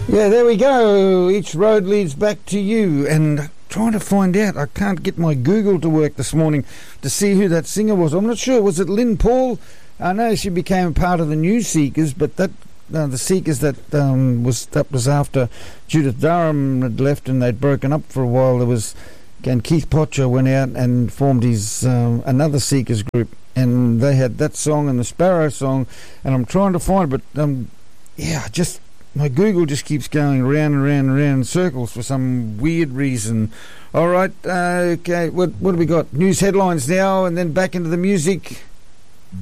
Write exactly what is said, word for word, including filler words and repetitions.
Yeah, there we go. Each road leads back to you. And trying to find out, I can't get my Google to work this morning to see who that singer was. I'm not sure. Was it Lynn Paul? I know she became part of the New Seekers, but that uh, the Seekers that um, was that was after Judith Durham had left and they'd broken up for a while. There was, and Keith Potcher went out and formed his um, another Seekers group, and they had that song and the Sparrow song. And I'm trying to find it, but um, yeah, just. My Google just keeps going round and round and round in circles for some weird reason. All right, uh, okay, what what do we got? News headlines now, and then back into the music.